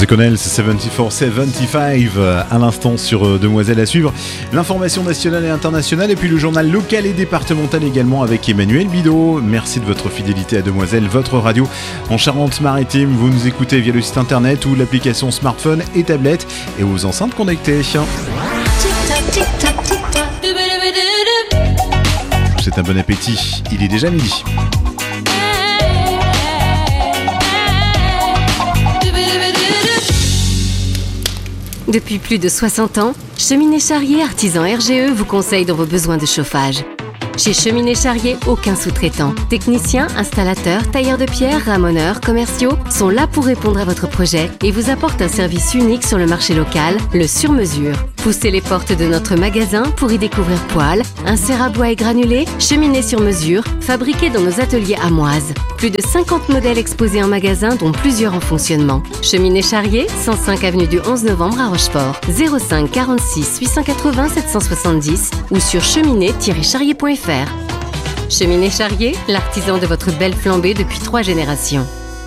The Connells 74-75 à l'instant sur Demoiselle à suivre. L'information nationale et internationale et puis le journal local et départemental également avec Emmanuel Bidot. Merci de votre fidélité à Demoiselle, votre radio en Charente-Maritime. Vous nous écoutez via le site internet ou l'application smartphone et tablette et aux enceintes connectées. C'est un bon appétit, il est déjà midi. Depuis plus de 60 ans, Cheminée Charrier Artisan RGE vous conseille dans vos besoins de chauffage. Chez Cheminée Charrier, aucun sous-traitant. Techniciens, installateurs, tailleurs de pierre, ramoneurs, commerciaux sont là pour répondre à votre projet et vous apportent un service unique sur le marché local, le sur-mesure. Poussez les portes de notre magasin pour y découvrir poêles, inserts à bois et granulés, cheminées sur mesure, fabriquées dans nos ateliers amoises. Plus de 50 modèles exposés en magasin, dont plusieurs en fonctionnement. Cheminée Charrier, 105 avenue du 11 novembre à Rochefort. 05 46 880 770 ou sur cheminée-charrier.fr. Cheminée Charrier, l'artisan de votre belle flambée depuis 3 générations.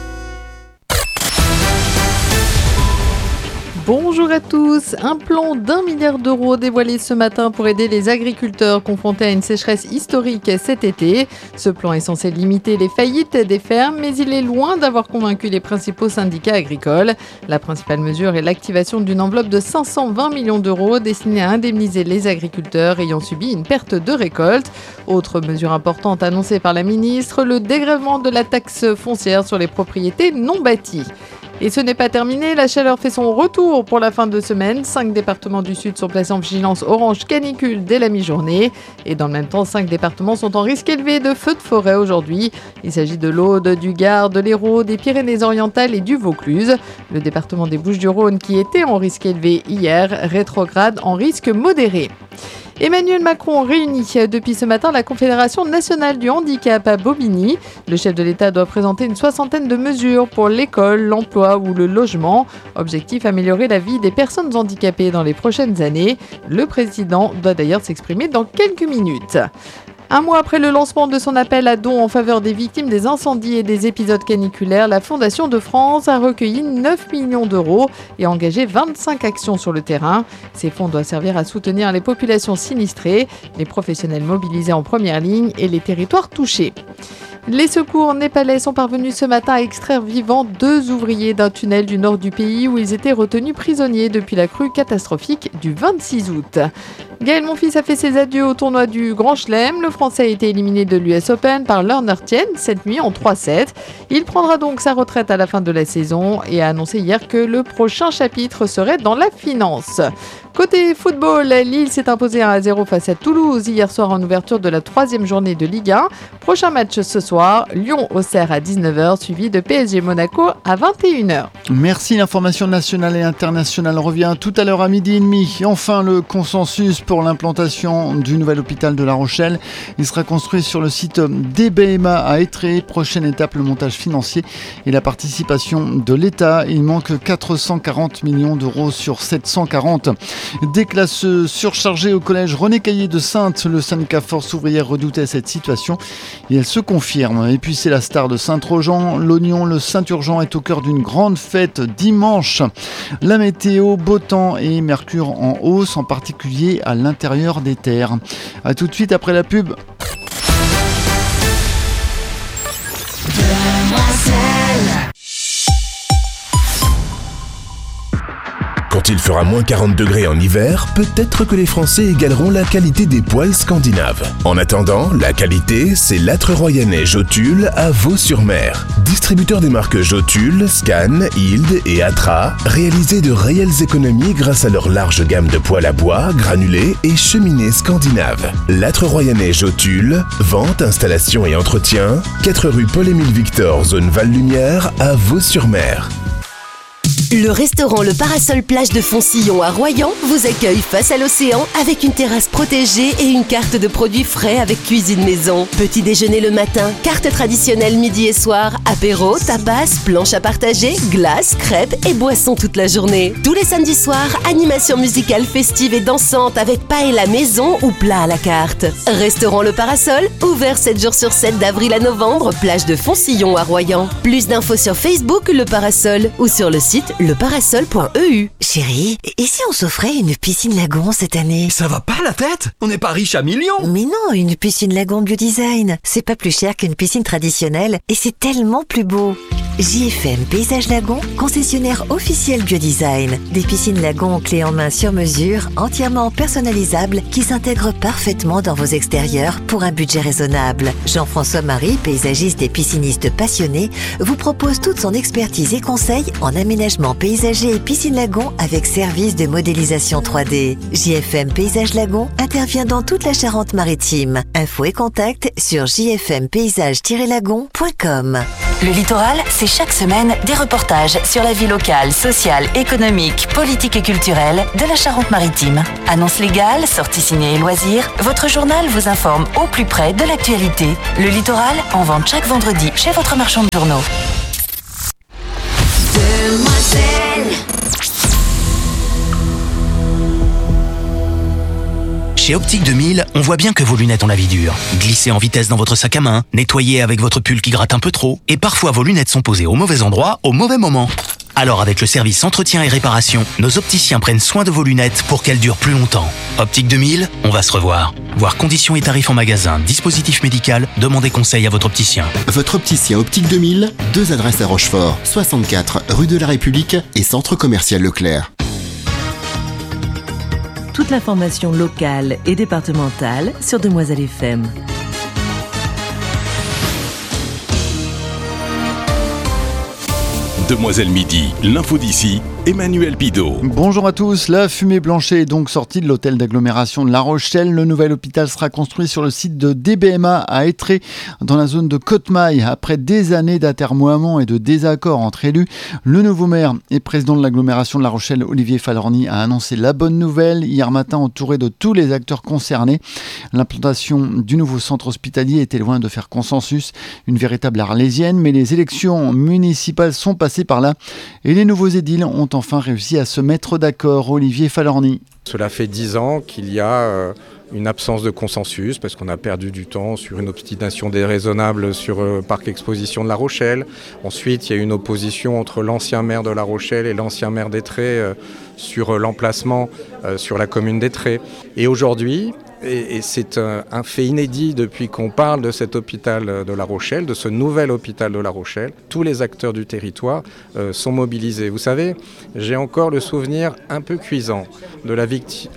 Bonjour à tous. Un plan d'1 milliard d'euros dévoilé ce matin pour aider les agriculteurs confrontés à une sécheresse historique cet été. Ce plan est censé limiter les faillites des fermes, mais il est loin d'avoir convaincu les principaux syndicats agricoles. La principale mesure est l'activation d'une enveloppe de 520 millions d'euros destinée à indemniser les agriculteurs ayant subi une perte de récolte. Autre mesure importante annoncée par la ministre, le dégrèvement de la taxe foncière sur les propriétés non bâties. Et ce n'est pas terminé, la chaleur fait son retour pour la fin de semaine. 5 départements du Sud sont placés en vigilance orange canicule dès la mi-journée. Et dans le même temps, 5 départements sont en risque élevé de feux de forêt aujourd'hui. Il s'agit de l'Aude, du Gard, de l'Hérault, des Pyrénées-Orientales et du Vaucluse. Le département des Bouches-du-Rhône, qui était en risque élevé hier, rétrograde en risque modéré. Emmanuel Macron réunit depuis ce matin la Confédération nationale du handicap à Bobigny. Le chef de l'État doit présenter une 60aine de mesures pour l'école, l'emploi ou le logement. Objectif, améliorer la vie des personnes handicapées dans les prochaines années. Le président doit d'ailleurs s'exprimer dans quelques minutes. Un mois après le lancement de son appel à dons en faveur des victimes des incendies et des épisodes caniculaires, la Fondation de France a recueilli 9 millions d'euros et engagé 25 actions sur le terrain. Ces fonds doivent servir à soutenir les populations sinistrées, les professionnels mobilisés en première ligne et les territoires touchés. Les secours népalais sont parvenus ce matin à extraire vivants 2 ouvriers d'un tunnel du nord du pays où ils étaient retenus prisonniers depuis la crue catastrophique du 26 août. Gaël Monfils a fait ses adieux au tournoi du Grand Chelem. Le Français a été éliminé de l'US Open par Lerner Tien cette nuit en 3-7. Il prendra donc sa retraite à la fin de la saison et a annoncé hier que le prochain chapitre serait dans la finance. Côté football, Lille s'est imposé 1-0 face à Toulouse hier soir en ouverture de la 3e journée de Ligue 1. Prochain match ce soir, Lyon-Auxerre à 19h, suivi de PSG Monaco à 21h. Merci, l'information nationale et internationale revient tout à l'heure à 12h30. Et enfin, le consensus pour l'implantation du nouvel hôpital de La Rochelle. Il sera construit sur le site d'EBMA à Étré. Prochaine étape, le montage financier et la participation de l'État. Il manque 440 millions d'euros sur 740. Des classes surchargées au collège René Caillé de Saintes. Le syndicat Force ouvrière redoutait cette situation et elle se confirme. Et puis c'est la star de Saint-Trojan. L'Oignon, le Saint-Urgent est au cœur d'une grande fête dimanche. La météo, beau temps et mercure en hausse, en particulier à l'intérieur des terres. A tout de suite après la pub. Quand il fera moins 40 degrés en hiver, peut-être que les Français égaleront la qualité des poêles scandinaves. En attendant, la qualité, c'est l'âtre royannais Jotule à Vaux-sur-Mer. Distributeur des marques Jotule, Scan, Hild et Atra, réalisés de réelles économies grâce à leur large gamme de poêles à bois, granulés et cheminées scandinaves. L'âtre royannais Jotule, vente, installation et entretien, 4 rue Paul-Émile Victor, zone Val-Lumière à Vaux-sur-Mer. Le restaurant Le Parasol Plage de Foncillon à Royan vous accueille face à l'océan avec une terrasse protégée et une carte de produits frais avec cuisine maison. Petit déjeuner le matin, carte traditionnelle midi et soir, apéro, tapas, planche à partager, glace, crêpes et boissons toute la journée. Tous les samedis soirs, animation musicale festive et dansante avec paella maison ou plat à la carte. Restaurant Le Parasol, ouvert 7 jours sur 7 d'avril à novembre, plage de Foncillon à Royan. Plus d'infos sur Facebook Le Parasol ou sur le site leparasol.eu. Chérie, et si on s'offrait une piscine lagon cette année? Ça va pas la tête? On n'est pas riche à millions. Mais non, une piscine lagon Biodesign. C'est pas plus cher qu'une piscine traditionnelle et c'est tellement plus beau. JFM Paysage Lagon, concessionnaire officiel Biodesign. Des piscines lagon clés en main sur mesure, entièrement personnalisables, qui s'intègrent parfaitement dans vos extérieurs pour un budget raisonnable. Jean-François Marie, paysagiste et pisciniste passionné, vous propose toute son expertise et conseils en aménagement paysager et piscine lagon avec service de modélisation 3D. JFM Paysage Lagon intervient dans toute la Charente-Maritime. Infos et contacts sur jfmpaysage-lagon.com. Le littoral, c'est chaque semaine des reportages sur la vie locale, sociale, économique, politique et culturelle de la Charente-Maritime. Annonces légales, sorties ciné et loisirs, votre journal vous informe au plus près de l'actualité. Le littoral, en vente chaque vendredi chez votre marchand de journaux. Demoiselle. Chez Optique 2000, on voit bien que vos lunettes ont la vie dure. Glissez en vitesse dans votre sac à main, nettoyez avec votre pull qui gratte un peu trop, et parfois vos lunettes sont posées au mauvais endroit, au mauvais moment. Alors avec le service entretien et réparation, nos opticiens prennent soin de vos lunettes pour qu'elles durent plus longtemps. Optique 2000, on va se revoir. Voir conditions et tarifs en magasin, dispositif médical, demandez conseil à votre opticien. Votre opticien Optique 2000, 2 adresses à Rochefort, 64 rue de la République et centre commercial Leclerc. Toute l'information locale et départementale sur Demoiselle FM. Demoiselle Midi, l'info d'ici, Emmanuel Bidot. Bonjour à tous, la fumée blanchée est donc sortie de l'hôtel d'agglomération de La Rochelle. Le nouvel hôpital sera construit sur le site de DBMA à Étré, dans la zone de Côte-Maille. Après des années d'atermoiements et de désaccords entre élus, le nouveau maire et président de l'agglomération de La Rochelle, Olivier Falorni, a annoncé la bonne nouvelle hier matin, entouré de tous les acteurs concernés. L'implantation du nouveau centre hospitalier était loin de faire consensus, une véritable arlésienne, mais les élections municipales sont passées par là et les nouveaux édiles ont enfin réussi à se mettre d'accord. Olivier Falorni. Cela fait 10 ans qu'il y a une absence de consensus parce qu'on a perdu du temps sur une obstination déraisonnable sur le parc exposition de La Rochelle. Ensuite, il y a une opposition entre l'ancien maire de La Rochelle et l'ancien maire d'Étré sur l'emplacement sur la commune d'Étré. Et aujourd'hui, et c'est un fait inédit depuis qu'on parle de cet hôpital de La Rochelle, de ce nouvel hôpital de La Rochelle. Tous les acteurs du territoire sont mobilisés. Vous savez, j'ai encore le souvenir un peu cuisant de la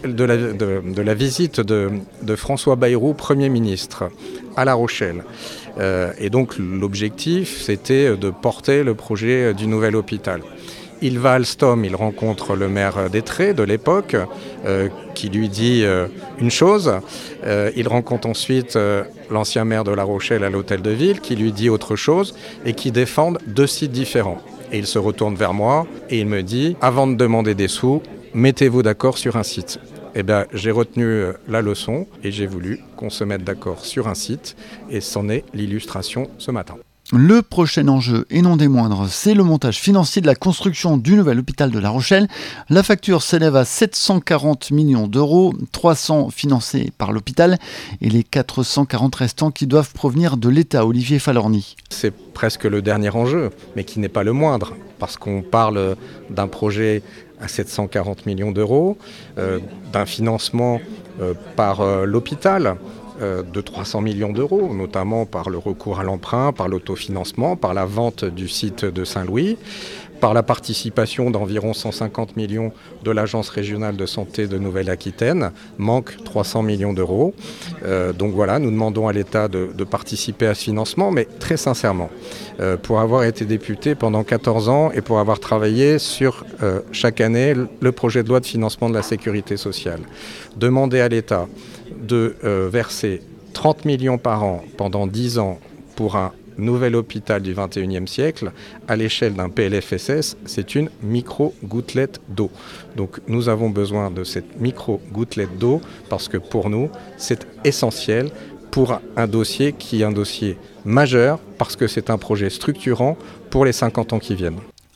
visite de François Bayrou, Premier ministre, à La Rochelle. Et donc l'objectif, c'était de porter le projet du nouvel hôpital. Il va à Alstom, il rencontre le maire d'Étré de l'époque, qui lui dit une chose. Il rencontre ensuite l'ancien maire de La Rochelle à l'hôtel de ville, qui lui dit autre chose, et qui défendent 2 sites différents. Et il se retourne vers moi et il me dit, avant de demander des sous, mettez-vous d'accord sur un site. Eh bien, j'ai retenu la leçon et j'ai voulu qu'on se mette d'accord sur un site, et c'en est l'illustration ce matin. Le prochain enjeu, et non des moindres, c'est le montage financier de la construction du nouvel hôpital de La Rochelle. La facture s'élève à 740 millions d'euros, 300 financés par l'hôpital et les 440 restants qui doivent provenir de l'État. Olivier Falorni. C'est presque le dernier enjeu, mais qui n'est pas le moindre, parce qu'on parle d'un projet à 740 millions d'euros, d'un financement par l'hôpital, de 300 millions d'euros, notamment par le recours à l'emprunt, par l'autofinancement, par la vente du site de Saint-Louis, par la participation d'environ 150 millions de l'Agence régionale de santé de Nouvelle-Aquitaine, manque 300 millions d'euros. Donc voilà, nous demandons à l'État de participer à ce financement, mais très sincèrement, pour avoir été député pendant 14 ans et pour avoir travaillé sur chaque année le projet de loi de financement de la sécurité sociale, demander à l'État de verser 30 millions par an pendant 10 ans pour un nouvel hôpital du 21e siècle, à l'échelle d'un PLFSS, c'est une micro-gouttelette d'eau. Donc nous avons besoin de cette micro-gouttelette d'eau parce que pour nous, c'est essentiel pour un dossier qui est un dossier majeur parce que c'est un projet structurant pour les 50 ans qui viennent.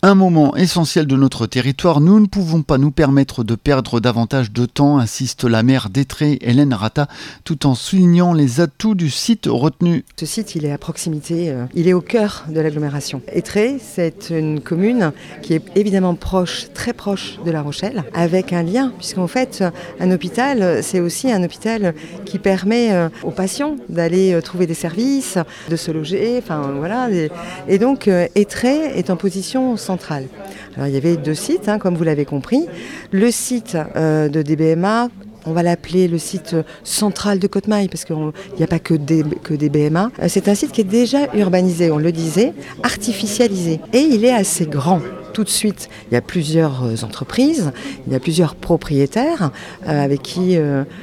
Un moment essentiel de notre territoire, nous ne pouvons pas nous permettre de perdre davantage de temps, insiste la maire d'Étré, Hélène Rata, tout en soulignant les atouts du site retenu. Ce site, il est à proximité, il est au cœur de l'agglomération. Étré, c'est une commune qui est évidemment proche, très proche de La Rochelle, avec un lien, puisqu'en fait, un hôpital, c'est aussi un hôpital qui permet aux patients d'aller trouver des services, de se loger, enfin voilà. Et donc, Étré est en position centrale. Alors, il y avait 2 sites, comme vous l'avez compris. Le site de DBMA, on va l'appeler le site central de Côte-Maille, parce qu'il n'y a pas que des BMA. C'est un site qui est déjà urbanisé, on le disait, artificialisé. Et il est assez grand. Tout de suite, il y a plusieurs entreprises, il y a plusieurs propriétaires avec qui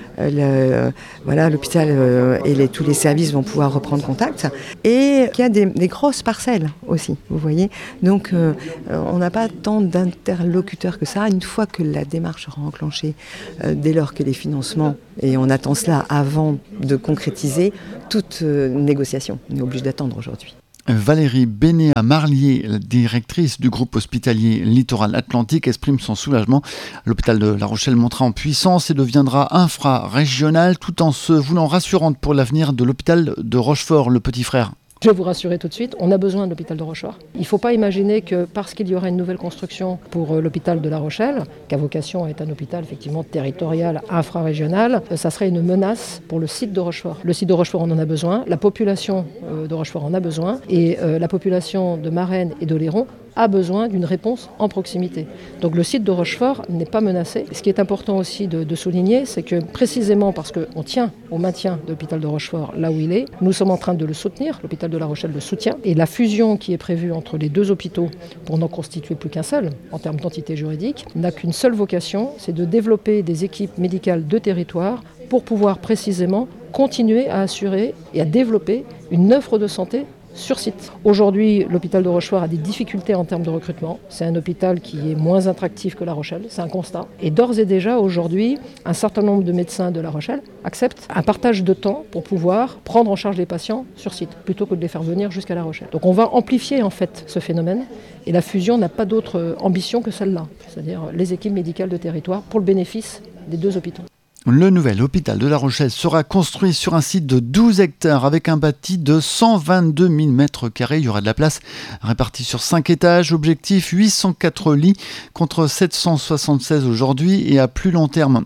l'hôpital et tous les services vont pouvoir reprendre contact. Et il y a des grosses parcelles aussi, vous voyez. Donc, on n'a pas tant d'interlocuteurs que ça. Une fois que la démarche sera enclenchée, dès lors que les financements, et on attend cela avant de concrétiser toute négociation. On est obligé d'attendre aujourd'hui. Valérie Bénéat-Marlier, directrice du groupe hospitalier Littoral Atlantique, exprime son soulagement. L'hôpital de La Rochelle montera en puissance et deviendra infra-régional tout en se voulant rassurante pour l'avenir de l'hôpital de Rochefort, le petit frère. Je vais vous rassurer tout de suite, on a besoin de l'hôpital de Rochefort. Il ne faut pas imaginer que parce qu'il y aura une nouvelle construction pour l'hôpital de La Rochelle, qui a vocation à être un hôpital effectivement territorial, infrarégional, ça serait une menace pour le site de Rochefort. Le site de Rochefort, on en a besoin, la population de Rochefort en a besoin, et la population de Marennes et d'Oléron a besoin d'une réponse en proximité. Donc le site de Rochefort n'est pas menacé. Ce qui est important aussi de souligner, c'est que précisément parce qu'on tient au maintien de l'hôpital de Rochefort là où il est, nous sommes en train de le soutenir, l'hôpital de La Rochelle le soutient, et la fusion qui est prévue entre les 2 hôpitaux, pour n'en constituer plus qu'un seul, en termes d'entité juridique, n'a qu'une seule vocation, c'est de développer des équipes médicales de territoire pour pouvoir précisément continuer à assurer et à développer une offre de santé sur site. Aujourd'hui, l'hôpital de Rochefort a des difficultés en termes de recrutement. C'est un hôpital qui est moins attractif que La Rochelle, c'est un constat. Et d'ores et déjà, aujourd'hui, un certain nombre de médecins de La Rochelle acceptent un partage de temps pour pouvoir prendre en charge les patients sur site, plutôt que de les faire venir jusqu'à La Rochelle. Donc on va amplifier en fait ce phénomène, et la fusion n'a pas d'autre ambition que celle-là, c'est-à-dire les équipes médicales de territoire pour le bénéfice des 2 hôpitaux. Le nouvel hôpital de La Rochelle sera construit sur un site de 12 hectares avec un bâti de 122 000 m². Il y aura de la place répartie sur 5 étages. Objectif 804 lits contre 776 aujourd'hui et à plus long terme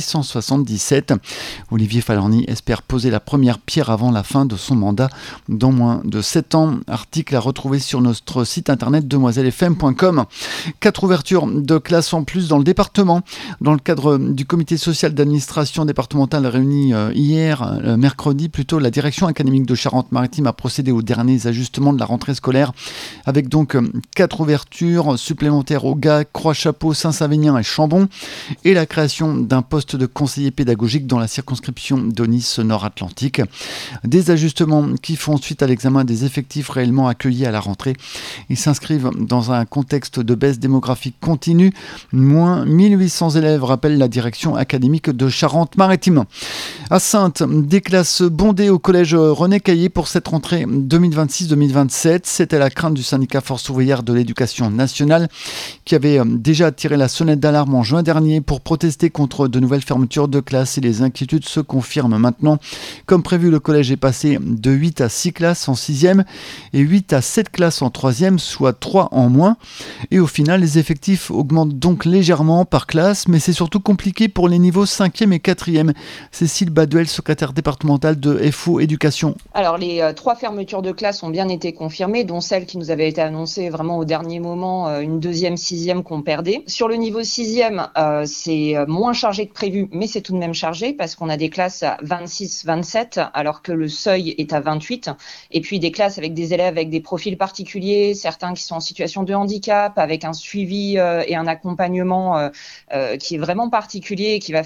877. Olivier Falorni espère poser la première pierre avant la fin de son mandat dans moins de 7 ans. Article à retrouver sur notre site internet demoiselefm.com. 4 ouvertures de classes en plus dans le département. Dans le cadre du comité social d'administration départementale réunie hier, mercredi plutôt, la direction académique de Charente-Maritime a procédé aux derniers ajustements de la rentrée scolaire avec donc 4 ouvertures supplémentaires au GAC, Croix-Chapeau, Saint-Savénien et Chambon et la création d'un poste de conseiller pédagogique dans la circonscription de Nice Nord-Atlantique. Des ajustements qui font suite à l'examen des effectifs réellement accueillis à la rentrée. Ils s'inscrivent dans un contexte de baisse démographique continue. Moins 1800 élèves, rappelle la direction académique de Charente-Maritime. À Saintes, des classes bondées au collège René Caillé pour cette rentrée 2026-2027. C'était la crainte du syndicat Force ouvrière de l'éducation nationale qui avait déjà tiré la sonnette d'alarme en juin dernier pour protester contre de nouvelles fermetures de classes et les inquiétudes se confirment maintenant. Comme prévu, le collège est passé de 8 à 6 classes en 6e et 8 à 7 classes en 3e, soit 3 en moins. Et au final, les effectifs augmentent donc légèrement par classe, mais c'est surtout compliqué pour les niveaux 5e et 4e. Cécile Baduel, secrétaire départementale de FO Éducation. Alors les 3 fermetures de classes ont bien été confirmées, dont celle qui nous avait été annoncée vraiment au dernier moment, une 2e, 6e qu'on perdait. Sur le niveau 6e, c'est moins chargé que prévu, mais c'est tout de même chargé parce qu'on a des classes à 26, 27, alors que le seuil est à 28. Et puis des classes avec des élèves avec des profils particuliers, certains qui sont en situation de handicap, avec un suivi et un accompagnement qui est vraiment particulier et qui va faire que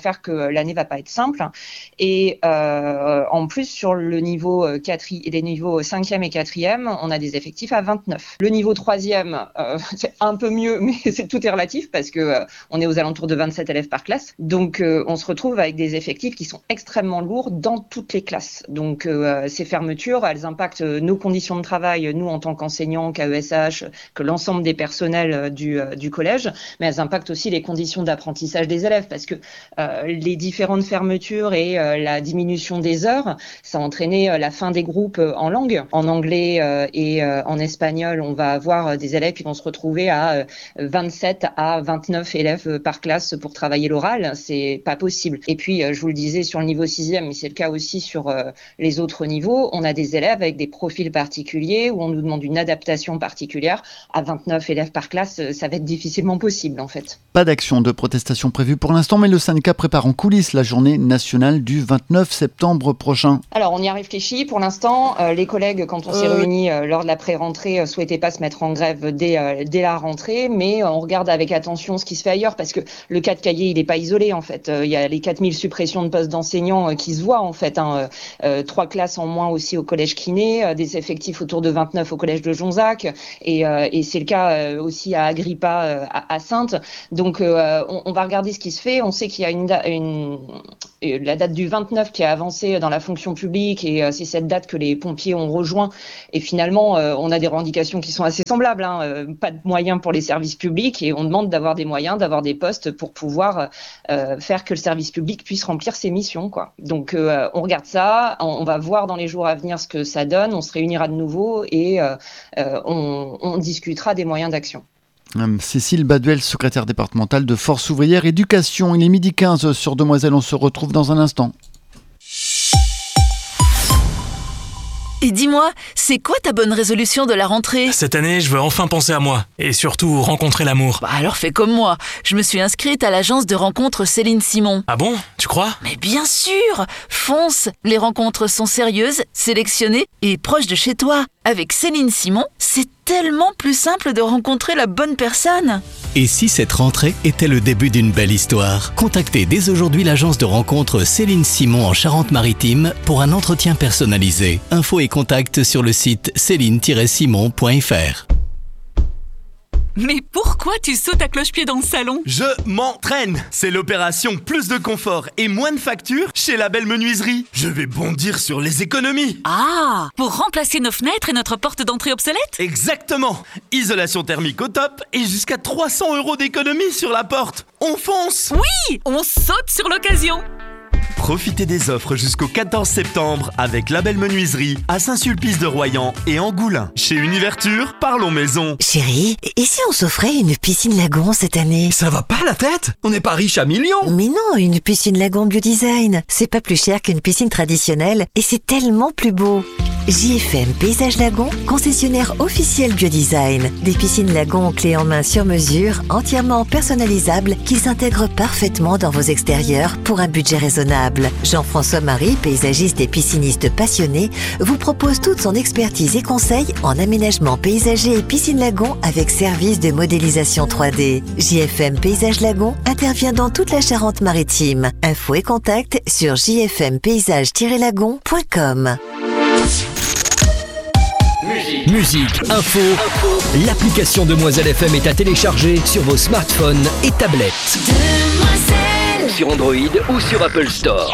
l'année va pas être simple. Et en plus, sur le niveau les niveaux 5e et 4e, on a des effectifs à 29. Le niveau 3e, c'est un peu mieux, mais tout est relatif parce que on est aux alentours de 27 élèves par classe. Donc, on se retrouve avec des effectifs qui sont extrêmement lourds dans toutes les classes. Donc, ces fermetures, elles impactent nos conditions de travail, nous en tant qu'enseignants, qu'AESH, que l'ensemble des personnels du collège, mais elles impactent aussi les conditions d'apprentissage des élèves parce que les différentes fermetures et la diminution des heures, ça a entraîné la fin des groupes en langue. En anglais et en espagnol, on va avoir des élèves qui vont se retrouver à 27 à 29 élèves par classe pour travailler l'oral. C'est pas possible. Et puis, je vous le disais, sur le niveau 6e, mais c'est le cas aussi sur les autres niveaux, on a des élèves avec des profils particuliers où on nous demande une adaptation particulière. À 29 élèves par classe, ça va être difficilement possible en fait. Pas d'action de protestation prévue pour l'instant, mais le syndicat prépare en coulisses la journée nationale du 29 septembre prochain. Alors, on y a réfléchi. Pour l'instant, les collègues, quand on s'est réunis lors de la pré-rentrée, souhaitaient pas se mettre en grève dès la rentrée, mais on regarde avec attention ce qui se fait ailleurs parce que le cas de Caillé, il n'est pas isolé en fait. Il y a les 4000 suppressions de postes d'enseignants qui se voient en fait. 3 classes en moins aussi au collège Quinet, des effectifs autour de 29 au collège de Jonzac et c'est le cas aussi à Agrippa, à Saintes. Donc on va regarder ce qui se fait. On sait qu'il y a la date du 29 qui a avancé dans la fonction publique et c'est cette date que les pompiers ont rejoint. Et finalement, on a des revendications qui sont assez semblables. Pas de moyens pour les services publics et on demande d'avoir des moyens, d'avoir des postes pour pouvoir faire que le service public puisse remplir ses missions, quoi. Donc on regarde ça, on va voir dans les jours à venir ce que ça donne, on se réunira de nouveau et on discutera des moyens d'action. Cécile Baduel, secrétaire départementale de Force ouvrière éducation. Il est 12h15 sur Demoiselle, on se retrouve dans un instant. Et dis-moi, c'est quoi ta bonne résolution de la rentrée ? Cette année, je veux enfin penser à moi et surtout rencontrer l'amour. Alors fais comme moi, je me suis inscrite à l'agence de rencontres Céline Simon. Ah bon ? Tu crois ? Mais bien sûr ! Fonce ! Les rencontres sont sérieuses, sélectionnées et proches de chez toi. Avec Céline Simon, c'est tellement plus simple de rencontrer la bonne personne. Et si cette rentrée était le début d'une belle histoire ? Contactez dès aujourd'hui l'agence de rencontres Céline Simon en Charente-Maritime pour un entretien personnalisé. Infos et contacts sur le site céline-simon.fr. Mais pourquoi tu sautes à cloche-pied dans le salon ? Je m'entraîne. C'est l'opération plus de confort et moins de factures chez La Belle Menuiserie. Je vais bondir sur les économies. Ah, pour remplacer nos fenêtres et notre porte d'entrée obsolète ? Exactement. Isolation thermique au top et jusqu'à 300 € d'économie sur la porte. On fonce. Oui, on saute sur l'occasion. Profitez des offres jusqu'au 14 septembre avec La Belle Menuiserie à Saint-Sulpice-de-Royan et Angoulins. Chez Univerture, parlons maison. Chérie, et si on s'offrait une piscine lagon cette année ? Ça va pas la tête ? On n'est pas riche à millions. Mais non, une piscine lagon Biodesign. C'est pas plus cher qu'une piscine traditionnelle et c'est tellement plus beau. JFM Paysage Lagon, concessionnaire officiel Biodesign. Des piscines lagon clés en main sur mesure, entièrement personnalisables, qui s'intègrent parfaitement dans vos extérieurs pour un budget raisonnable. Jean-François Marie, paysagiste et pisciniste passionné, vous propose toute son expertise et conseils en aménagement paysager et piscine lagon avec service de modélisation 3D. JFM Paysage Lagon intervient dans toute la Charente-Maritime. Infos et contacts sur jfmpaysage-lagon.com. Musique, info, l'application Demoiselle FM est à télécharger sur vos smartphones et tablettes. Sur Android ou sur Apple Store.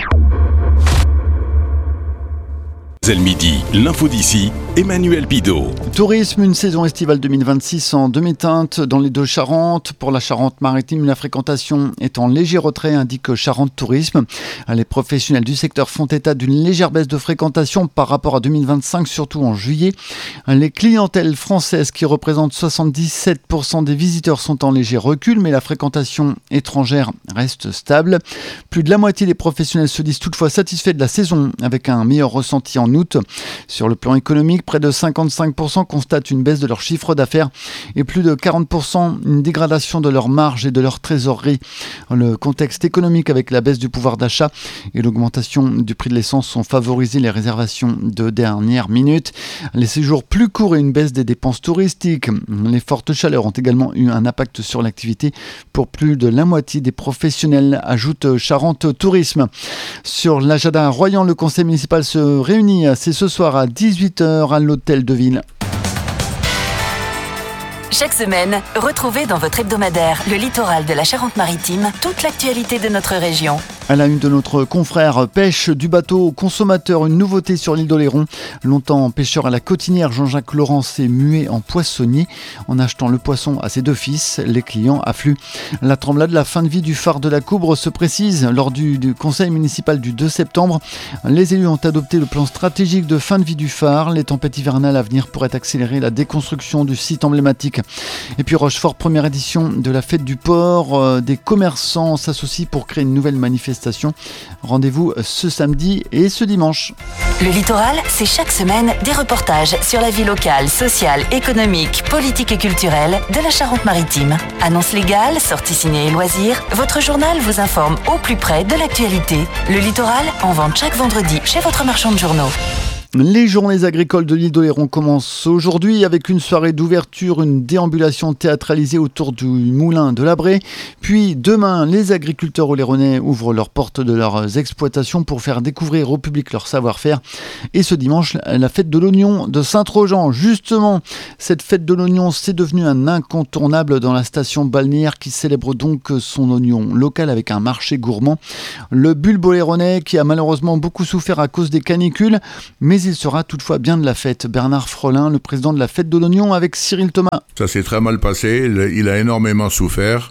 Midi, l'info d'ici, Emmanuel Bidot. Tourisme, une saison estivale 2026 en demi-teinte dans les deux Charentes. Pour la Charente-Maritime, la fréquentation est en léger retrait, indique Charente Tourisme. Les professionnels du secteur font état d'une légère baisse de fréquentation par rapport à 2025, surtout en juillet. Les clientèles françaises qui représentent 77% des visiteurs sont en léger recul, mais la fréquentation étrangère reste stable. Plus de la moitié des professionnels se disent toutefois satisfaits de la saison, avec un meilleur ressenti en août. Sur le plan économique, près de 55% constatent une baisse de leur chiffre d'affaires et plus de 40% une dégradation de leur marge et de leur trésorerie. Le contexte économique avec la baisse du pouvoir d'achat et l'augmentation du prix de l'essence ont favorisé les réservations de dernière minute. Les séjours plus courts et une baisse des dépenses touristiques. Les fortes chaleurs ont également eu un impact sur l'activité pour plus de la moitié des professionnels, ajoute Charente Tourisme. Sur l'Ajada à Royan, le conseil municipal se réunit. C'est ce soir à 18h à l'hôtel de ville. Chaque semaine, retrouvez dans votre hebdomadaire Le Littoral de la Charente-Maritime toute l'actualité de notre région. À la une de notre confrère, pêche du bateau au consommateur, une nouveauté sur l'île d'Oléron. Longtemps pêcheur à la Cotinière, Jean-Jacques Laurent s'est mué en poissonnier. En achetant le poisson à ses 2 fils, les clients affluent. La tremblade, la fin de vie du phare de la Coubre se précise lors du conseil municipal du 2 septembre. Les élus ont adopté le plan stratégique de fin de vie du phare. Les tempêtes hivernales à venir pourraient accélérer la déconstruction du site emblématique. Et puis Rochefort, première édition de la fête du port. Des commerçants s'associent pour créer une nouvelle manifestation. Rendez-vous ce samedi et ce dimanche. Le Littoral, c'est chaque semaine des reportages sur la vie locale, sociale, économique, politique et culturelle de la Charente-Maritime. Annonces légales, sorties ciné et loisirs, votre journal vous informe au plus près de l'actualité. Le Littoral, en vente chaque vendredi chez votre marchand de journaux. Les journées agricoles de l'île d'Oléron commencent aujourd'hui avec une soirée d'ouverture, une déambulation théâtralisée autour du moulin de l'Abré. Puis demain, les agriculteurs oléronnais ouvrent leurs portes de leurs exploitations pour faire découvrir au public leur savoir-faire. Et ce dimanche, la fête de l'oignon de Saint-Trojan. Justement, cette fête de l'oignon, c'est devenu un incontournable dans la station balnéaire qui célèbre donc son oignon local avec un marché gourmand. Le bulbe oléronnais qui a malheureusement beaucoup souffert à cause des canicules, mais il sera toutefois bien de la fête. Bernard Frolin, le président de la fête de l'oignon avec Cyril Thomas. Ça s'est très mal passé, il a énormément souffert,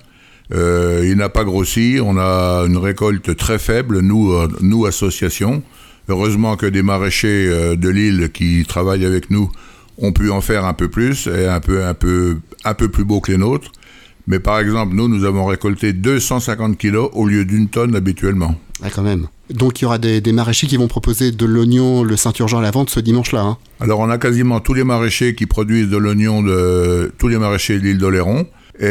il n'a pas grossi, on a une récolte très faible, nous association. Heureusement que des maraîchers de l'île qui travaillent avec nous ont pu en faire un peu plus et un peu plus beau que les nôtres. Mais par exemple, nous avons récolté 250 kilos au lieu d'1 tonne habituellement. Ah, quand même. Donc il y aura des maraîchers qui vont proposer de l'oignon, le Saint-Urgent à la vente ce dimanche-là. Hein. Alors on a quasiment tous les maraîchers qui produisent de l'oignon, tous les maraîchers de l'île d'Oléron.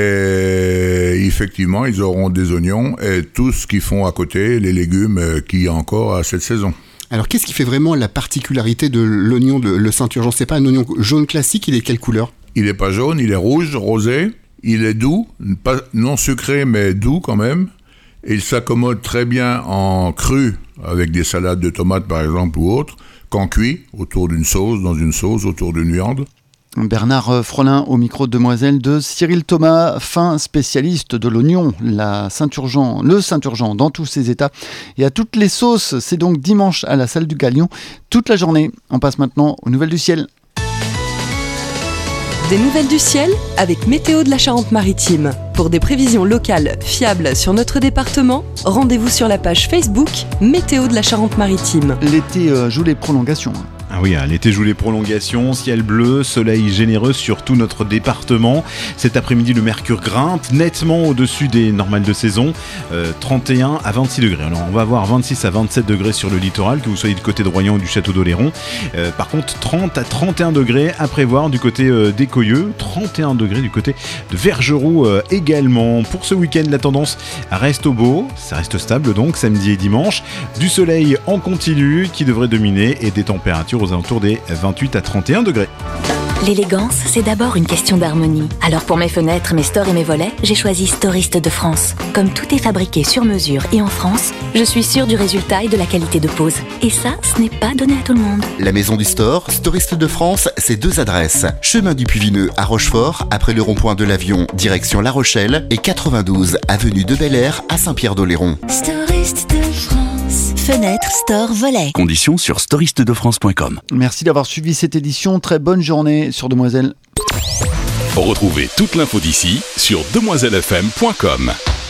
Et effectivement, ils auront des oignons et tout ce qu'ils font à côté, les légumes qu'il y a encore à cette saison. Alors qu'est-ce qui fait vraiment la particularité de l'oignon, le Saint-Urgent ? C'est pas un oignon jaune classique, il est quelle couleur ? Il n'est pas jaune, il est rouge, rosé. Il est doux, pas, non sucré mais doux quand même. Et il s'accommode très bien en cru, avec des salades de tomates par exemple ou autres, qu'en cuit, autour d'une sauce, dans une sauce, autour d'une viande. Bernard Frolin au micro de Demoiselle de Cyril Thomas, fin spécialiste de l'oignon, le Saint-Urgent dans tous ses états et à toutes les sauces. C'est donc dimanche à la salle du Galion toute la journée. On passe maintenant aux nouvelles du ciel. Des nouvelles du ciel avec Météo de la Charente-Maritime. Pour des prévisions locales fiables sur notre département, rendez-vous sur la page Facebook Météo de la Charente-Maritime. L'été joue les prolongations. Ah oui, l'été joue les prolongations, ciel bleu, soleil généreux sur tout notre département. Cet après-midi, le mercure grimpe nettement au-dessus des normales de saison, 31 à 26 degrés. Alors on va avoir 26 à 27 degrés sur le littoral, que vous soyez du côté de Royan ou du château d'Oléron. Par contre, 30 à 31 degrés à prévoir du côté des Coyeux, 31 degrés du côté de Vergeroux également. Pour ce week-end, la tendance reste au beau, ça reste stable donc, samedi et dimanche. Du soleil en continu qui devrait dominer et des températures aux alentours des 28 à 31 degrés. L'élégance, c'est d'abord une question d'harmonie. Alors pour mes fenêtres, mes stores et mes volets, j'ai choisi Storiste de France. Comme tout est fabriqué sur mesure et en France, je suis sûre du résultat et de la qualité de pose. Et ça, ce n'est pas donné à tout le monde. La maison du store, Storiste de France, c'est 2 adresses. Chemin du Puy-Vineux à Rochefort, après le rond-point de l'Avion, direction La Rochelle, et 92 avenue de Bel-Air à Saint-Pierre-d'Oléron. Storiste de France. Fenêtre, store, volet. Conditions sur storistedefrance.com. Merci d'avoir suivi cette édition. Très bonne journée sur Demoiselle. Retrouvez toute l'info d'ici sur demoiselefm.com.